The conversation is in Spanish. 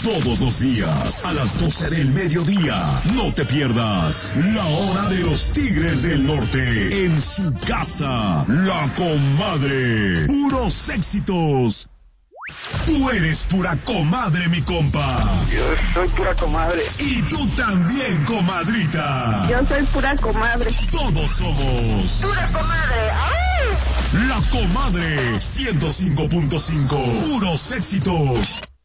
Todos los días, a las 12 del mediodía, no te pierdas La Hora de los Tigres del Norte, en su casa, La Comadre. Puros éxitos. Tú eres pura comadre, mi compa. Yo soy pura comadre. Y tú también, comadrita. Yo soy pura comadre. Todos somos Pura comadre. ¡Ay! La Comadre 105.5. Puros éxitos.